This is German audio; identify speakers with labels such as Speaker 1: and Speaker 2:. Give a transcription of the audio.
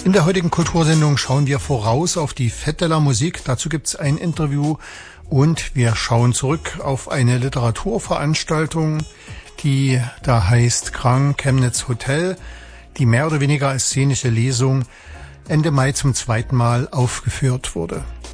Speaker 1: In der heutigen Kultursendung schauen wir voraus auf die Fête de la Musique. Dazu gibt's ein Interview und wir schauen zurück auf eine Literaturveranstaltung, die da heißt Grand Chemnitz Hotel, die mehr oder weniger als szenische Lesung Ende Mai zum zweiten Mal aufgeführt wurde.